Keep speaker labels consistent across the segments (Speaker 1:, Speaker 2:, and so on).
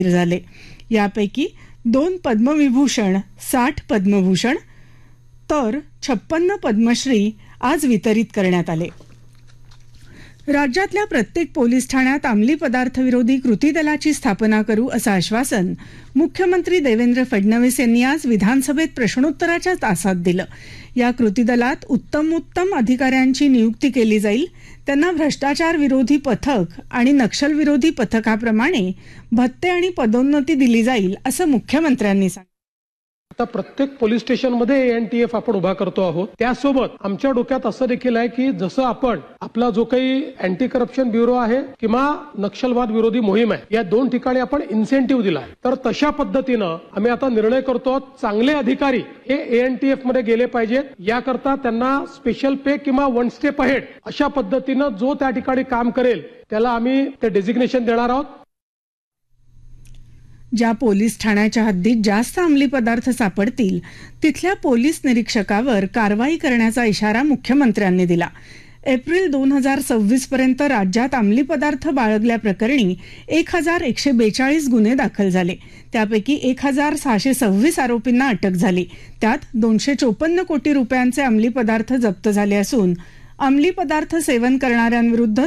Speaker 1: झाले. यापैकी 2 पद्मविभूषण, 60 पद्मभूषण तर 56 पद्मश्री आज वितरित करण्यात आले. राज्यातल्या प्रत्येक पोलीस ठाण्यात अंमली पदार्थ विरोधी कृती दलाची स्थापना करू असं आश्वासन मुख्यमंत्री देवेंद्र फडणवीस यांनी आज विधानसभेत प्रश्नोत्तराच्या तासात दिलं. या कृती दलात उत्तम अधिकाऱ्यांची नियुक्ती केली जाईल. त्यांना भ्रष्टाचार विरोधी पथक आणि नक्षल विरोधी पथकाप्रमाणे भत्ते आणि पदोन्नती दिली जाईल असं मुख्यमंत्र्यांनी सांगितलं.
Speaker 2: आता प्रत्येक पोलीस स्टेशनमध्ये एनटीएफ आपण उभा करतो आहोत. त्यासोबत आमच्या डोक्यात असं देखील आहे की जसं आपण आपला जो काही अँटी करप्शन ब्युरो आहे किंवा नक्षलवाद विरोधी मोहीम आहे या 2 ठिकाणी आपण इन्सेंटिव्ह दिला आहे. तर तशा पद्धतीनं आम्ही आता निर्णय करतो चांगले अधिकारी हे एएनटीएफ मध्ये गेले पाहिजेत. याकरता त्यांना स्पेशल पे किंवा 1 स्टेप अहेड अशा पद्धतीनं जो त्या ठिकाणी काम करेल त्याला आम्ही ते डेझिग्नेशन देणार आहोत.
Speaker 1: ज्या पोलीस ठाण्याच्या हद्दीत जास्त अंमली पदार्थ सापडतील तिथल्या पोलीस निरीक्षकावर कारवाई करण्याचा इशारा मुख्यमंत्र्यांनी दिला. एप्रिल 2026 पर्यंत राज्यात अंमली पदार्थ बाळगल्याप्रकरणी 1142 गुन्हे दाखल झाले. त्यापैकी 1626 आरोपींना अटक झाली. त्यात 254 कोटी रुपयांचे अंमली पदार्थ जप्त झाले असून अंमली पदार्थ सेवन करणाऱ्यांविरुद्ध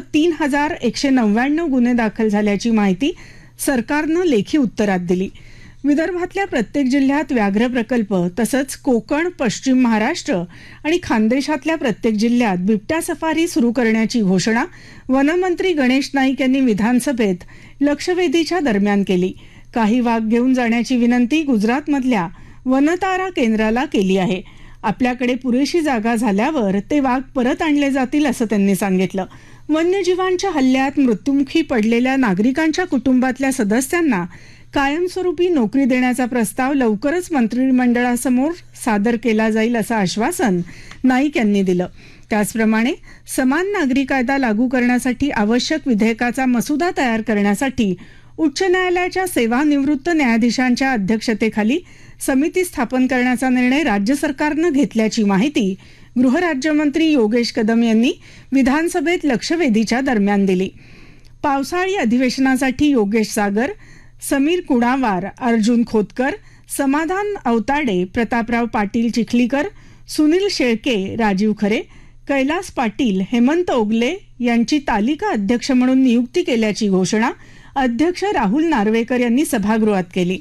Speaker 1: 3199 गुन्हे दाखल झाल्याची माहिती सरकारनं लेखी उत्तरात दिली. विदर्भातल्या प्रत्येक जिल्ह्यात व्याघ्र प्रकल्प तसंच कोकण, पश्चिम महाराष्ट्र आणि खानदेशातल्या प्रत्येक जिल्ह्यात बिबट्या सफारी सुरू करण्याची घोषणा वनमंत्री गणेश नाईक यांनी विधानसभेत लक्षवेधीच्या दरम्यान केली. काही वाघ घेऊन जाण्याची विनंती गुजरातमधल्या वनतारा केंद्राला केली आहे. आपल्याकडे पुरेशी जागा झाल्यावर ते वाघ परत आणले जातील असं त्यांनी सांगितलं. वन्यजीवांच्या हल्ल्यात मृत्युमुखी पडलेल्या नागरिकांच्या कुटुंबातल्या सदस्यांना कायमस्वरूपी नोकरी देण्याचा प्रस्ताव लवकरच मंत्रिमंडळासमोर सादर केला जाईल असं आश्वासन नाईक यांनी दिलं. त्याचप्रमाणे समान नागरी कायदा लागू करण्यासाठी आवश्यक विधेयकाचा मसुदा तयार करण्यासाठी उच्च न्यायालयाच्या सेवानिवृत्त न्यायाधीशांच्या अध्यक्षतेखाली समिती स्थापन करण्याचा निर्णय राज्य सरकारनं घेतल्याची माहिती गृहराज्यमंत्री योगेश कदम यांनी विधानसभेत लक्षवेधीच्या दरम्यान दिली. पावसाळी अधिवेशनासाठी योगेश सागर, समीर कुणावार, अर्जुन खोतकर, समाधान अवताडे, प्रतापराव पाटील चिखलीकर, सुनील शेळके, राजीव खरे, कैलास पाटील, हेमंत ओगले यांची तालिका अध्यक्ष म्हणून नियुक्ती केल्याची घोषणा अध्यक्ष राहुल नार्वेकर यांनी सभागृहात केली.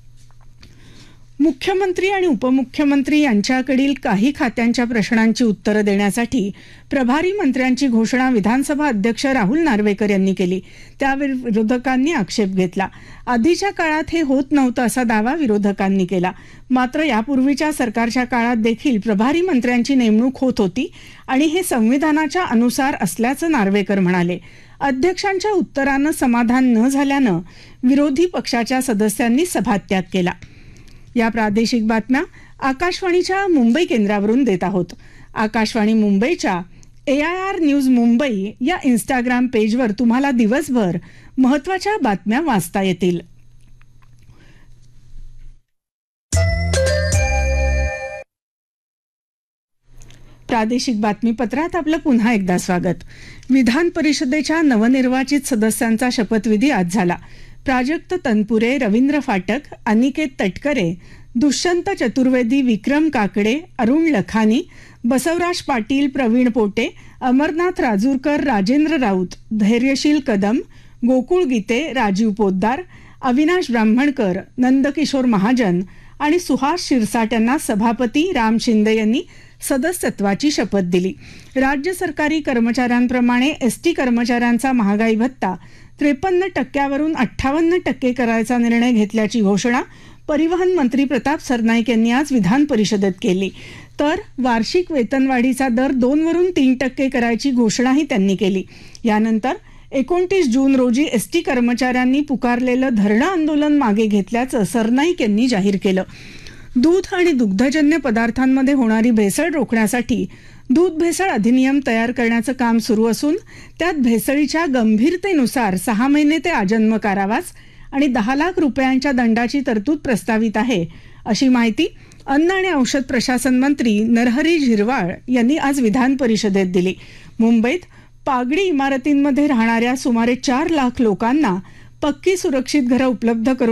Speaker 1: मुख्यमंत्री आणि उपमुख्यमंत्री यांच्याकडील काही खात्यांच्या प्रश्नांची उत्तरं देण्यासाठी प्रभारी मंत्र्यांची घोषणा विधानसभा अध्यक्ष राहुल नार्वेकर यांनी केली. त्यावर विरोधकांनी आक्षेप घेतला. आधीच्या काळात हे होत नव्हतं असा दावा विरोधकांनी केला. मात्र यापूर्वीच्या सरकारच्या काळात देखील प्रभारी मंत्र्यांची नेमणूक होत होती आणि हे संविधानाच्या अनुसार असल्याचं नार्वेकर म्हणाले. अध्यक्षांच्या उत्तरानं समाधान न झाल्यानं विरोधी पक्षाच्या सदस्यांनी सभात्याग केला. या प्रादेशिक बातम्या आकाशवाणीच्या मुंबई केंद्रावरून देत आहोत. आकाशवाणी मुंबईच्या AIR न्यूज मुंबई या इंस्टाग्राम पेजवर तुम्हाला दिवसभर महत्त्वाच्या बातम्या वाचता येतील. प्रादेशिक बातमीपत्रात आपलं पुन्हा एकदा स्वागत. विधान परिषदेच्या नवनिर्वाचित सदस्यांचा शपथविधी आज झाला. प्राजक्त तनपुरे, रवींद्र फाटक, अनिकेत तटकरे, दुष्यंत चतुर्वेदी, विक्रम काकडे, अरुण लखानी, बसवराज पाटील, प्रवीण पोटे, अमरनाथ राजूरकर, राजेंद्र राऊत, धैर्यशील कदम, गोकुळ गीते, राजीव पोद्दार, अविनाश ब्राह्मणकर, नंदकिशोर महाजन आणि सुहास शिरसाट यांना सभापती राम शिंदे यांनी सदस्यत्वाची शपथ दिली. राज्य सरकारी कर्मचाऱ्यांप्रमाणे एसटी कर्मचाऱ्यांचा महागाई भत्ता 53% 58% करायचा निर्णय घेतल्याची घोषणा परिवहन मंत्री प्रताप सरनाईक यांनी आज विधान परिषदेत केली. तर वार्षिक वेतनवाढीचा दर 2 वरून 3% करायची घोषणाही त्यांनी केली. यानंतर 29 जून रोजी एसटी कर्मचाऱ्यांनी पुकारलेलं धरणं आंदोलन मागे घेतल्याचं सरनाईक यांनी जाहीर केलं. दूध आणि दुग्धजन्य पदार्थांमध्ये होणारी भेसळ रोखण्यासाठी दूध भेसळ अधिनियम तयार करण्याचं काम सुरू असून त्यात भेसळीच्या गंभीरतेनुसार 6 महिने ते आजन्म कारावास आणि 10 लाख रुपयांच्या दंडाची तरतूद प्रस्तावित आहे, अशी माहिती अन्न आणि औषध प्रशासन मंत्री नरहरी झिरवाळ यांनी आज विधान परिषदेत दिली. मुंबईत पागडी इमारतींमध्ये राहणाऱ्या सुमारे 4 लाख लोकांना पक्की सुरक्षित घरं उपलब्ध करून